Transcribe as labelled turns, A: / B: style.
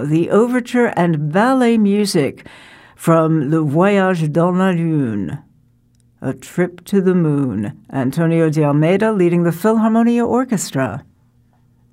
A: the overture and ballet music from Le Voyage dans la Lune, A Trip to the Moon. Antonio de Almeida leading the Philharmonia Orchestra.